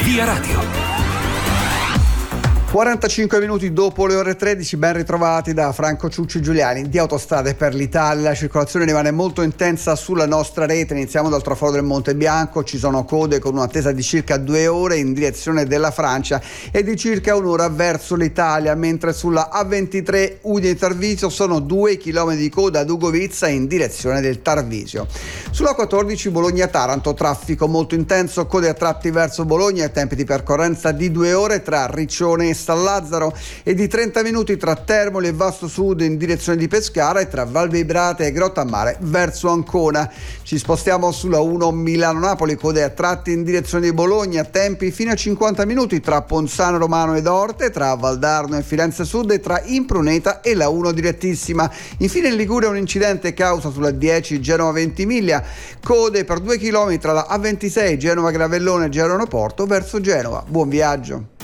Via Radio. 45 minuti dopo le ore 13, ben ritrovati da Franco Ciucci Giuliani di Autostrade per l'Italia. La circolazione rimane molto intensa sulla nostra rete. Iniziamo dal traforo del Monte Bianco, ci sono code con un'attesa di circa 2 ore in direzione della Francia e di circa un'ora verso l'Italia, mentre sulla A23 Udine-Tarvisio sono 2 km di coda ad Ugovizza in direzione del Tarvisio. Sulla 14 Bologna-Taranto, traffico molto intenso, code a tratti verso Bologna e tempi di percorrenza di 2 ore tra Riccione e San Lazzaro e di 30 minuti tra Termoli e Vasto Sud in direzione di Pescara e tra Valvibrate e Grottammare verso Ancona. Ci spostiamo sulla 1 Milano-Napoli, code a tratti in direzione di Bologna, tempi fino a 50 minuti tra Ponzano Romano ed Orte, tra Valdarno e Firenze Sud e tra Impruneta e la 1 direttissima. Infine in Liguria un incidente causa sulla 10 Genova-Ventimiglia, code per 2 km tra la A26 Genova-Gravellone e Genova Porto verso Genova. Buon viaggio.